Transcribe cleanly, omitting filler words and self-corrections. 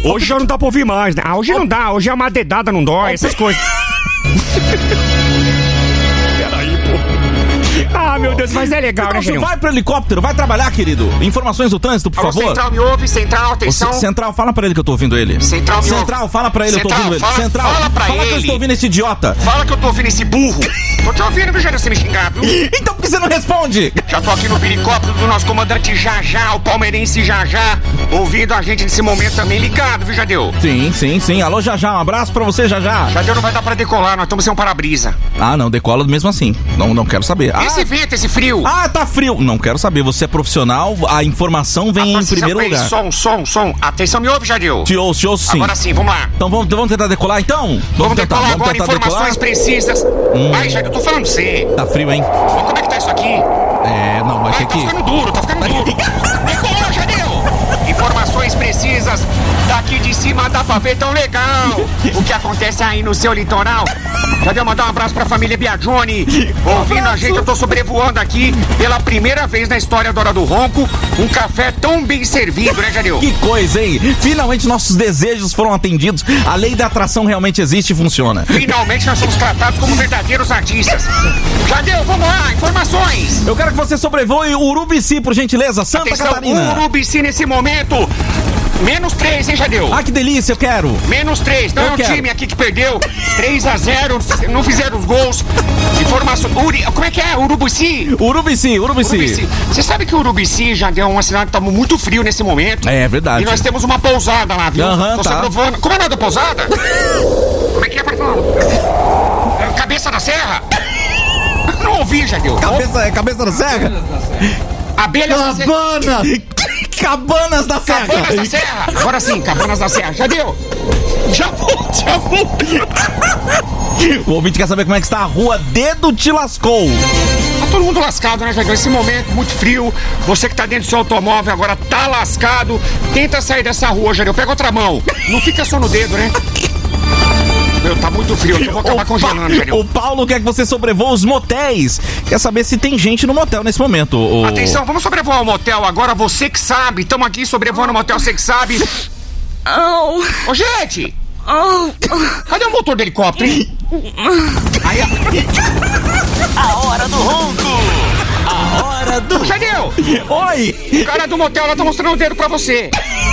Hoje já não dá pra ouvir mais, né? Hoje não dá, hoje é uma dedada, não dói, essas coisas. Peraí, pô. Ah, meu Deus, mas é legal, né, Genil? Vai pro helicóptero, vai trabalhar, querido. Informações do trânsito, por favor. Central, me ouve, Central, atenção. Central, fala pra ele que eu tô ouvindo ele. Central, fala pra ele, eu tô ouvindo ele. Central, fala pra ele. Fala que eu estou ouvindo esse idiota. Fala que eu tô ouvindo esse burro. Tô te ouvindo, viu, Jadeu, você me xingar, viu? Então por que você não responde? Já tô aqui no helicóptero do nosso comandante Jajá, o palmeirense Jajá, ouvindo a gente nesse momento também, ligado, viu, Jadeu? Sim. Alô, Jajá, um abraço pra você, Jajá. Jadeu, não vai dar pra decolar, nós estamos sem um para-brisa. Ah, não, decola mesmo assim. Não quero saber. Esse vento, esse frio. Ah, tá frio. Não quero saber, você é profissional, a informação vem em primeiro lugar. Som. Atenção, me ouve, Jadeu? Te ouço sim. Agora sim, vamos lá. Então vamos tentar decolar, então? Vamos decolar agora, informações precisas. Vai, Jadeu, eu tô falando você. Tá frio, hein? Mas como é que tá isso aqui? Não, vai ter que... Tá ficando duro. Decolou, Jadeu! Informações precisas. Daqui de cima dá pra ver tão legal o que acontece aí no seu litoral. Jadeu, mandar um abraço pra família Biagioni. Ouvindo a gente, eu tô sobrevoando aqui pela primeira vez na história da Hora do Ronco. Um café tão bem servido, né, Jadeu? Que coisa, hein? Finalmente nossos desejos foram atendidos. A lei da atração realmente existe e funciona. Finalmente nós somos tratados como verdadeiros artistas. Jadeu, vamos lá, informações. Eu quero que você sobrevoe Urubici, por gentileza, Santa Atenção, Catarina. Urubici nesse momento. -3, hein, Jadeu? Ah, que delícia, eu quero. -3, não é um time aqui que perdeu 3-0, não fizeram os gols. Informação. Como é que é? Urubici? Urubici. Você sabe que o Urubici, Jadeu, é uma cidade que tá muito frio nesse momento. É verdade. E nós temos uma pousada lá, viu? Tá. Como é o nome da pousada? Como é que é, Marcelo? Cabeça da Serra? Não ouvi, Jadeu. Cabeça da Serra? Abelhas da Serra. Cabanas da Serra. Cabanas da Serra. Agora sim, Cabanas da Serra. Jadeu. Já vou. O ouvinte quer saber como é que está a rua Dedo Te Lascou. Tá todo mundo lascado, né, Jadeu? Nesse momento, muito frio. Você que tá dentro do seu automóvel agora tá lascado. Tenta sair dessa rua, Jadeu. Pega outra mão. Não fica só no dedo, né? Meu, tá muito frio, eu vou acabar congelando, Jadeu. O Paulo quer que você sobrevoe os motéis. Quer saber se tem gente no motel nesse momento. Atenção, vamos sobrevoar o motel agora, você que sabe. Estamos aqui sobrevoando o motel, você que sabe. Ô, gente! Cadê o motor do helicóptero, hein? A hora do ronco! A hora do... Jadeu! Oi! O cara do motel lá tá mostrando o dedo pra você.